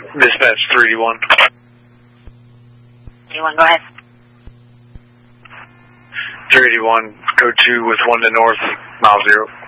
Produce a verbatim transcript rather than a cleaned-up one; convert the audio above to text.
Dispatch three eighty-one. eighty-one, go ahead. three eighty-one, code two with one to north, mile zero.